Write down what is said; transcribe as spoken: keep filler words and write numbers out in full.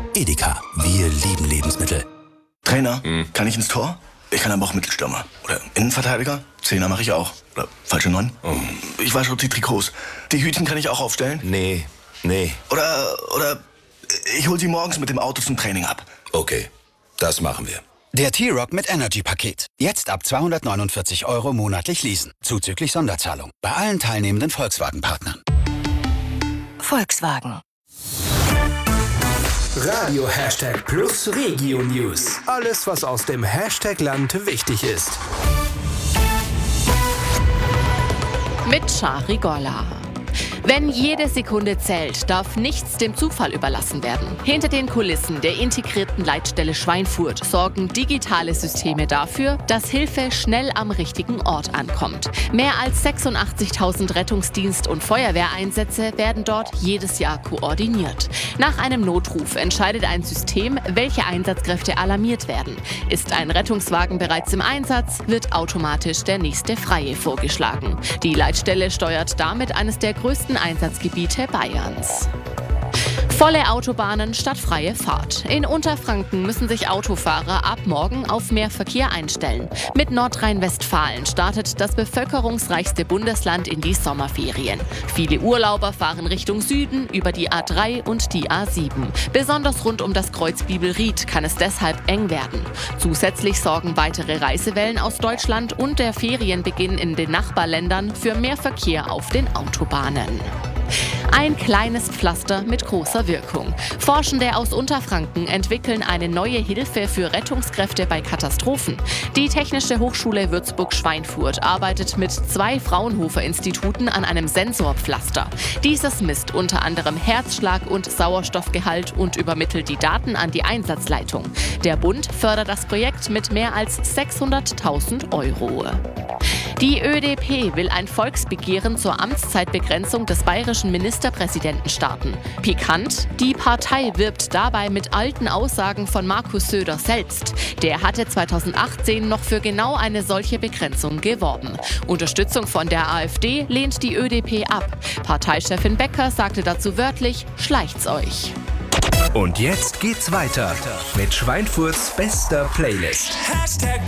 Edeka, wir lieben Lebensmittel. Trainer, hm. kann ich ins Tor? Ich kann aber auch Mittelstürmer. Oder Innenverteidiger? Zehner mache ich auch. Oder falsche Neun? Oh. Ich wasche die Trikots. Die Hütchen kann ich auch aufstellen? Nee, nee. Oder, oder ich hol sie morgens mit dem Auto zum Training ab. Okay, das machen wir. Der T-Rock mit Energy-Paket. Jetzt ab zweihundertneunundvierzig Euro monatlich leasen. Zuzüglich Sonderzahlung. Bei allen teilnehmenden Volkswagen-Partnern. Volkswagen. Radio Hashtag Plus Regio News. Alles, was aus dem Hashtag-Land wichtig ist. Mit Shari Golla. Wenn jede Sekunde zählt, darf nichts dem Zufall überlassen werden. Hinter den Kulissen der integrierten Leitstelle Schweinfurt sorgen digitale Systeme dafür, dass Hilfe schnell am richtigen Ort ankommt. Mehr als sechsundachtzigtausend Rettungsdienst- und Feuerwehreinsätze werden dort jedes Jahr koordiniert. Nach einem Notruf entscheidet ein System, welche Einsatzkräfte alarmiert werden. Ist ein Rettungswagen bereits im Einsatz, wird automatisch der nächste Freie vorgeschlagen. Die Leitstelle steuert damit eines der größten Einsatzgebiete Bayerns. Volle Autobahnen statt freie Fahrt. In Unterfranken müssen sich Autofahrer ab morgen auf mehr Verkehr einstellen. Mit Nordrhein-Westfalen startet das bevölkerungsreichste Bundesland in die Sommerferien. Viele Urlauber fahren Richtung Süden über die A drei und die A sieben. Besonders rund um das Kreuz Bibelried kann es deshalb eng werden. Zusätzlich sorgen weitere Reisewellen aus Deutschland und der Ferienbeginn in den Nachbarländern für mehr Verkehr auf den Autobahnen. Ein kleines Pflaster mit großer Wirkung. Forschende aus Unterfranken entwickeln eine neue Hilfe für Rettungskräfte bei Katastrophen. Die Technische Hochschule Würzburg-Schweinfurt arbeitet mit zwei Fraunhofer-Instituten an einem Sensorpflaster. Dieses misst unter anderem Herzschlag und Sauerstoffgehalt und übermittelt die Daten an die Einsatzleitung. Der Bund fördert das Projekt mit mehr als sechshunderttausend Euro. Die Ö D P will ein Volksbegehren zur Amtszeitbegrenzung des bayerischen Ministerpräsidenten starten. Pikant, die Partei wirbt dabei mit alten Aussagen von Markus Söder selbst. Der hatte zweitausendachtzehn noch für genau eine solche Begrenzung geworben. Unterstützung von der AfD lehnt die Ö D P ab. Parteichefin Becker sagte dazu wörtlich: Schleicht's euch. Und jetzt geht's weiter mit Schweinfurts bester Playlist. Hashtag